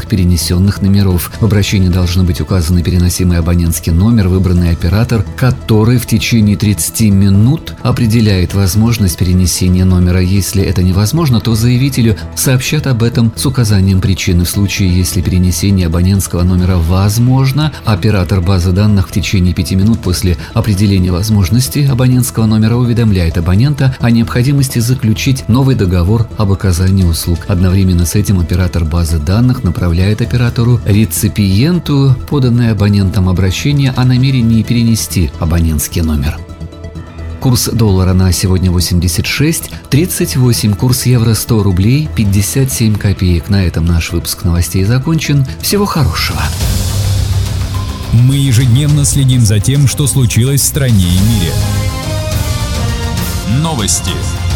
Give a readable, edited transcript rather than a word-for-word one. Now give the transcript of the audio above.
новых перенесенных номеров. В обращении должны быть указаны переносимый абонентский номер, выбранный оператор, который в течение 30 минут определяет возможность перенесения номера. Если это невозможно, то заявителю сообщат об этом с указанием причины. В случае, если перенесение абонентского номера возможно, оператор базы данных в течение 5 минут после определения возможности абонентского номера уведомляет абонента о необходимости заключить новый договор об оказании услуг. Одновременно с этим оператор базы данных направляет оператору-реципиенту поданное абонентом обращение о намерении перенести абонентский номер. Курс доллара на сегодня 86.38, курс евро 100 рублей 57 копеек. На этом наш выпуск новостей закончен. Всего хорошего. Мы ежедневно следим за тем, что случилось в стране и мире. Новости.